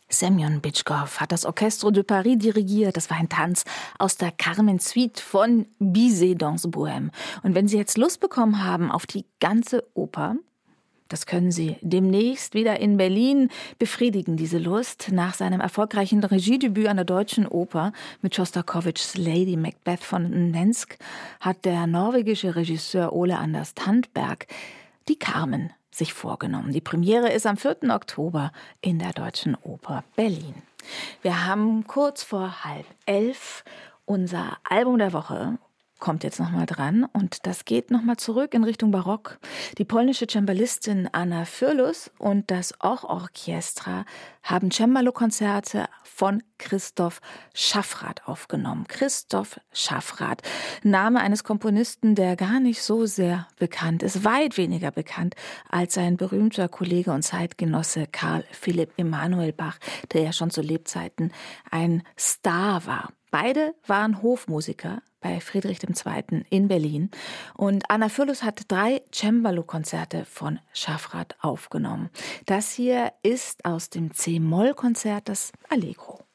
Semyon Bitschkow hat das Orchestre de Paris dirigiert. Das war ein Tanz aus der Carmen-Suite von Bizet dans Bohème. Und wenn Sie jetzt Lust bekommen haben auf die ganze Oper, das können Sie demnächst wieder in Berlin befriedigen, diese Lust. Nach seinem erfolgreichen Regiedebüt an der Deutschen Oper mit Schostakowitschs Lady Macbeth von Nensk hat der norwegische Regisseur Ole Anders Tandberg die Carmen sich vorgenommen. Die Premiere ist am 4. Oktober in der Deutschen Oper Berlin. Wir haben kurz vor 10:30 unser Album der Woche. Kommt jetzt nochmal dran und das geht nochmal zurück in Richtung Barock. Die polnische Cembalistin Anna Fürlus und das Och-Orchestra haben Cembalo-Konzerte von Christoph Schaffrath aufgenommen. Christoph Schaffrath, Name eines Komponisten, der gar nicht so sehr bekannt ist, weit weniger bekannt als sein berühmter Kollege und Zeitgenosse Karl Philipp Emanuel Bach, der ja schon zu Lebzeiten ein Star war. Beide waren Hofmusiker bei Friedrich II. In Berlin. Und Anna Fürlus hat 3 Cembalo-Konzerte von Schaffrath aufgenommen. Das hier ist aus dem C-Moll-Konzert, das Allegro.